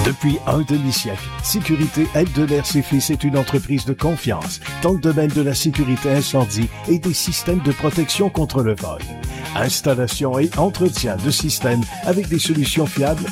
Depuis un demi-siècle, Sécurité Eldeler et Fils est une entreprise de confiance dans le domaine de la sécurité incendie et des systèmes de protection contre le vol. Installation et entretien de systèmes avec des solutions fiables